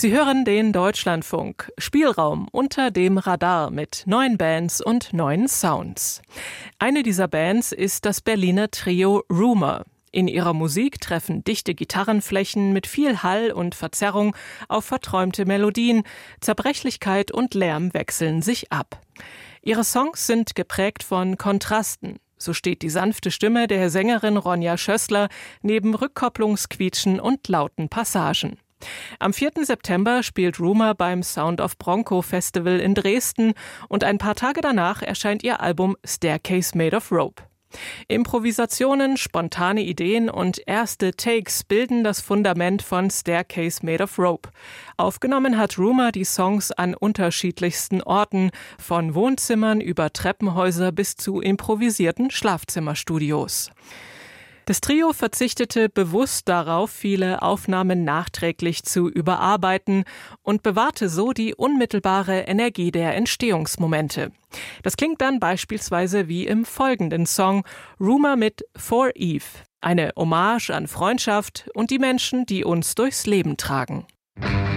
Sie hören den Deutschlandfunk. Spielraum unter dem Radar mit neuen Bands und neuen Sounds. Eine dieser Bands ist das Berliner Trio Rumour. In ihrer Musik treffen dichte Gitarrenflächen mit viel Hall und Verzerrung auf verträumte Melodien. Zerbrechlichkeit und Lärm wechseln sich ab. Ihre Songs sind geprägt von Kontrasten. So steht die sanfte Stimme der Sängerin Ronja Schössler neben Rückkopplungsquietschen und lauten Passagen. Am 4. September spielt Rumour beim Sound of Bronco Festival in Dresden und ein paar Tage danach erscheint ihr Album Staircase Made of Rope. Improvisationen, spontane Ideen und erste Takes bilden das Fundament von Staircase Made of Rope. Aufgenommen hat Rumour die Songs an unterschiedlichsten Orten, von Wohnzimmern über Treppenhäuser bis zu improvisierten Schlafzimmerstudios. Das Trio verzichtete bewusst darauf, viele Aufnahmen nachträglich zu überarbeiten und bewahrte so die unmittelbare Energie der Entstehungsmomente. Das klingt dann beispielsweise wie im folgenden Song Rumour mit For Eve, eine Hommage an Freundschaft und die Menschen, die uns durchs Leben tragen.